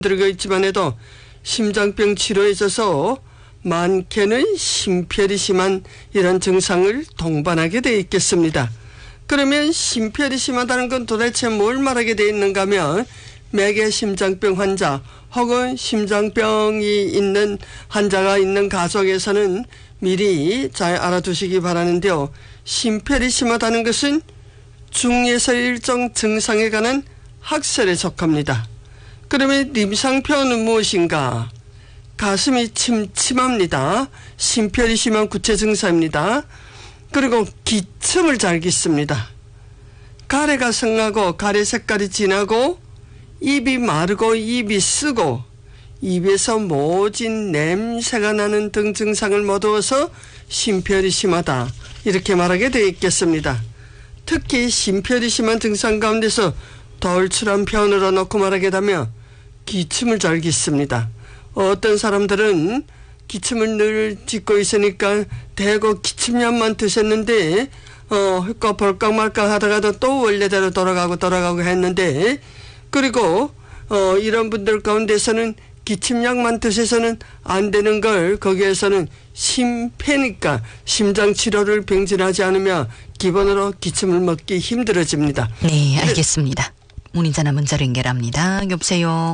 들어가 있지만 해도 심장병 치료에 있어서 많게는 심폐리 심한 이런 증상을 동반하게 되어 있겠습니다. 그러면 심폐리 심하다는 건 도대체 뭘 말하게 되어 있는가 하면 매개 심장병 환자 혹은 심장병이 있는 환자가 있는 가족에서는 미리 잘 알아두시기 바라는데요. 심폐리 심하다는 것은 중에서 일정 증상에 관한 학설에 속합니다. 그러면 임상표현은 무엇인가? 가슴이 침침합니다. 심폐리 심한 구체 증상입니다. 그리고 기침을 잘 깃습니다. 가래가 성하고 가래 색깔이 진하고 입이 마르고 입이 쓰고 입에서 모진 냄새가 나는 등 증상을 모두어서 심폐리 심하다 이렇게 말하게 되어 있겠습니다. 특히 심폐리 심한 증상 가운데서 덜출한 표현으로 놓고 말하게 되면 기침을 잘 깃습니다. 어떤 사람들은 기침을 늘 짓고 있으니까 대고 기침약만 드셨는데 헐까 벌까 말까 하다가도 또 원래대로 돌아가고 했는데 그리고 이런 분들 가운데서는 기침약만 드셔서는 안 되는 걸 거기에서는 심폐니까 심장치료를 병진하지 않으면 기본으로 기침을 먹기 힘들어집니다. 네, 알겠습니다. 문의자나 문자로 연결합니다. 여보세요.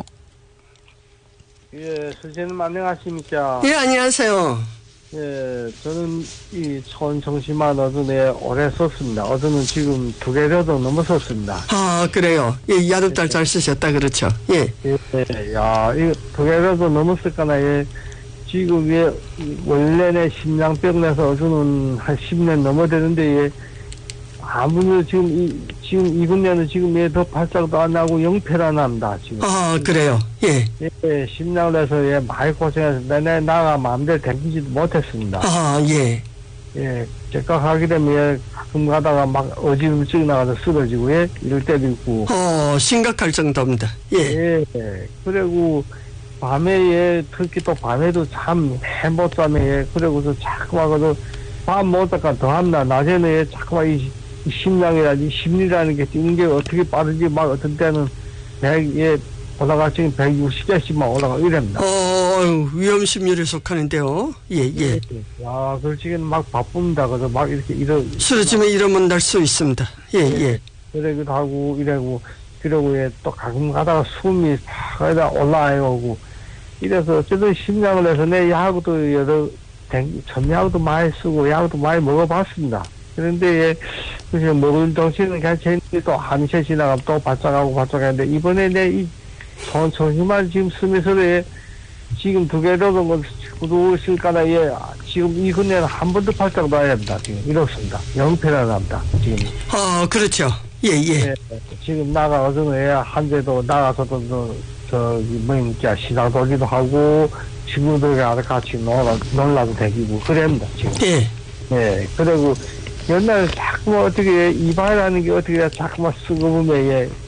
예, 선생님 안녕하십니까? 예, 안녕하세요. 예, 저는 이 초원청심환 어준에 오래 썼습니다. 어준은 지금 2개월도 넘었었습니다. 아, 그래요. 예, 야둑달 잘 쓰셨다 그렇죠. 예. 예, 야, 이거 2개월도 넘었을까나, 예. 지금 예, 원래는 심장병 내서 어준은 한 10년 넘어되는데, 예. 아무리 지금 이분야는 지금 예, 더 발작도 안 나고 영패를 안 합니다, 지금. 아, 그래요. 예. 예, 심장을 해서 예, 많이 고생해서 내내 나가 마음대로 댕기지도 못했습니다. 아, 예. 예, 제가 가게 되면 예, 가끔 가다가 막 어지럼증 나가서 쓰러지고 예, 이럴 때도 있고. 심각할 정도입니다. 예. 예, 그리고 밤에 예, 특히 또 밤에도 잠 못 자면 예, 그리고서 자꾸만 밤 못자까 더 합니다. 낮에는 예, 자꾸만 이 심장이라든지 심리라는 게 뛰는 게 어떻게 빠르지 막 어떤 때는 100에 보다가 지금 160에씩만 올라가 이랍니다. 위험 심리에 속하는데요. 예, 예. 야, 솔직히는 막 바쁩니다. 그래서 막 이렇게 쓰러지면 이러면 날 수 있습니다. 예, 예. 그러기도 하고 이러고 예, 또 가끔 가다가 숨이 팍 올라오고 이래서 어쨌든 심장을 해서 내 약도 여러 전약도 많이 쓰고 약도 많이 먹어봤습니다. 그런데 예, 그래서 먹을 정신은 괜찮은데 또 한세 지나가면 또 바짝하는데 이번에 내 이 정신만 지금 쓰면서 예, 지금 2개월도 구두실까나 예, 지금 이 근래는 한 번도 발작도 안 합니다. 지금 이렇습니다. 영패를 합니다. 지금. 그렇죠. 예, 예. 예, 지금 나가서는 예, 한제도 나가서도 뭐니까 시장 돌기도 하고 친구들과 같이 놀라도 되기고 그럽니다. 지금. 예. 예, 그리고 옛날에 자꾸 어떻게 이발하는 게 어떻게 자꾸만 쓰고 보면 예,